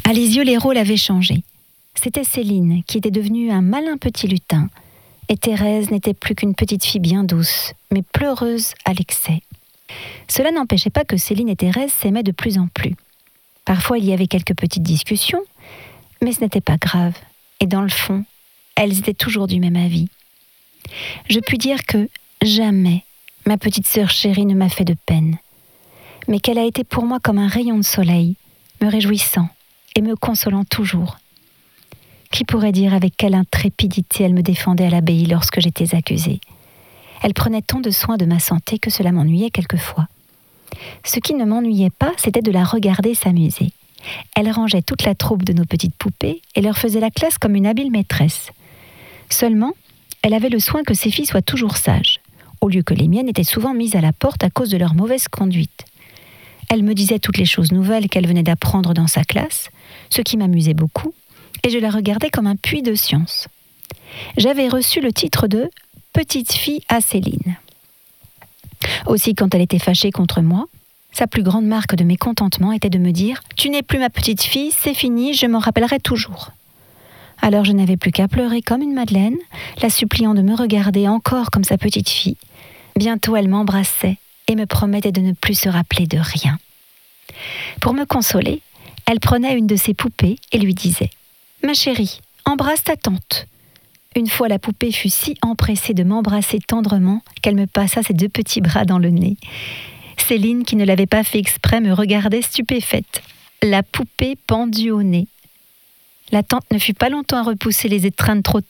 À les yeux, les rôles avaient changé. C'était Céline qui était devenue un malin petit lutin, et Thérèse n'était plus qu'une petite fille bien douce, mais pleureuse à l'excès. Cela n'empêchait pas que Céline et Thérèse s'aimaient de plus en plus. Parfois, il y avait quelques petites discussions, mais ce n'était pas grave, et dans le fond, elles étaient toujours du même avis. Je puis dire que jamais ma petite sœur chérie ne m'a fait de peine, mais qu'elle a été pour moi comme un rayon de soleil, me réjouissant et me consolant toujours. Qui pourrait dire avec quelle intrépidité elle me défendait à l'abbaye lorsque j'étais accusée. Elle prenait tant de soin de ma santé que cela m'ennuyait quelquefois. Ce qui ne m'ennuyait pas, c'était de la regarder s'amuser. Elle rangeait toute la troupe de nos petites poupées et leur faisait la classe comme une habile maîtresse. Seulement, elle avait le soin que ses filles soient toujours sages, au lieu que les miennes étaient souvent mises à la porte à cause de leur mauvaise conduite. Elle me disait toutes les choses nouvelles qu'elle venait d'apprendre dans sa classe, ce qui m'amusait beaucoup, et je la regardais comme un puits de science. J'avais reçu le titre de « petite fille à Céline ». Aussi, quand elle était fâchée contre moi, sa plus grande marque de mécontentement était de me dire « Tu n'es plus ma petite fille, c'est fini, je m'en rappellerai toujours ». Alors je n'avais plus qu'à pleurer comme une madeleine, la suppliant de me regarder encore comme sa petite fille. Bientôt elle m'embrassait et me promettait de ne plus se rappeler de rien. Pour me consoler, elle prenait une de ses poupées et lui disait « Ma chérie, embrasse ta tante ». Une fois la poupée fut si empressée de m'embrasser tendrement qu'elle me passa ses 2 petits bras dans le nez. Céline, qui ne l'avait pas fait exprès, me regardait stupéfaite, la poupée pendue au nez. La tante ne fut pas longtemps à repousser les étreintes trop